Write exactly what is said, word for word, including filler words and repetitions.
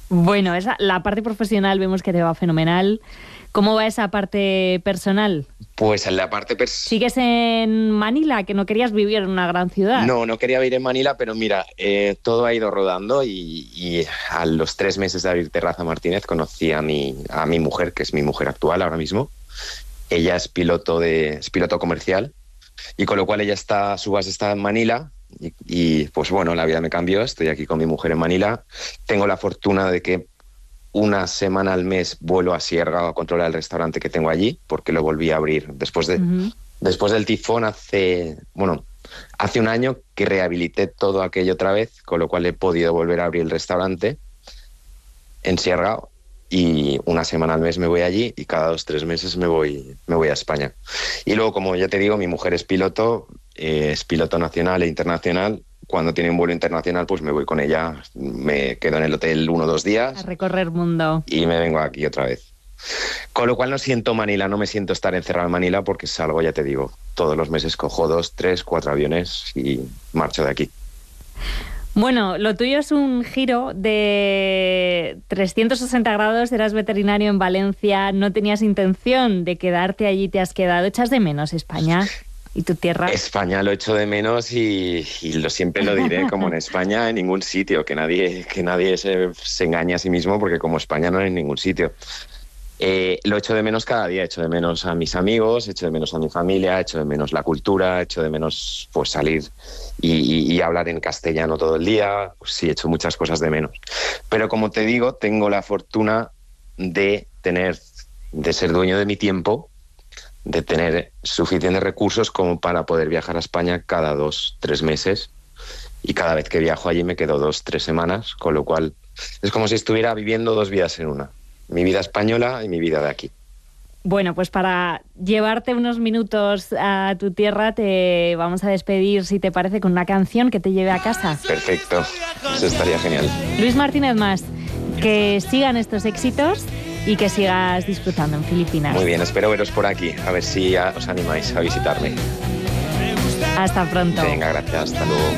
Bueno, esa, la parte profesional vemos que te va fenomenal. ¿Cómo va esa parte personal? Pues en la parte personal... ¿Sigues en Manila, que no querías vivir en una gran ciudad? No, no quería vivir en Manila, pero mira, eh, todo ha ido rodando y, y a los tres meses de abrir Terraza Martínez conocí a mi, a mi mujer, que es mi mujer actual ahora mismo. Ella es piloto, de, es piloto comercial y con lo cual ella está, su base está en Manila y, y pues bueno, la vida me cambió, estoy aquí con mi mujer en Manila. Tengo la fortuna de que una semana al mes vuelo a Sierra a controlar el restaurante que tengo allí, porque lo volví a abrir después de uh-huh. después del tifón hace, bueno, hace un año que rehabilité todo aquello otra vez, con lo cual he podido volver a abrir el restaurante en Sierra y una semana al mes me voy allí y cada dos, tres meses me voy, me voy a España. Y luego, como ya te digo, mi mujer es piloto, eh, es piloto nacional e internacional. Cuando tiene un vuelo internacional, pues me voy con ella, me quedo en el hotel uno o dos días. A recorrer mundo. Y me vengo aquí otra vez. Con lo cual no siento Manila, no me siento estar encerrado en Manila porque salgo, ya te digo, todos los meses cojo dos, tres, cuatro aviones y marcho de aquí. Bueno, lo tuyo es un giro de trescientos sesenta grados, eras veterinario en Valencia, no tenías intención de quedarte allí, te has quedado. ¿Echas de menos España? ¿Y tu tierra? España lo echo de menos y, y lo siempre lo diré, como en España en ningún sitio, que nadie, que nadie se, se engañe a sí mismo porque como España no es en ningún sitio. Eh, lo echo de menos cada día, echo de menos a mis amigos, echo de menos a mi familia, echo de menos la cultura, echo de menos pues salir y, y, y hablar en castellano todo el día, pues sí, echo muchas cosas de menos. Pero como te digo, tengo la fortuna de tener, de ser dueño de mi tiempo, de tener suficientes recursos como para poder viajar a España cada dos, tres meses y cada vez que viajo allí me quedo dos, tres semanas, con lo cual es como si estuviera viviendo dos vidas en una, mi vida española y mi vida de aquí. Bueno, pues para llevarte unos minutos a tu tierra te vamos a despedir, si te parece, con una canción que te lleve a casa. Perfecto, eso estaría genial. Luis Martínez Mas, que sigan estos éxitos y que sigas disfrutando en Filipinas. Muy bien, espero veros por aquí, a ver si os animáis a visitarme. Hasta pronto. Venga, gracias, hasta luego.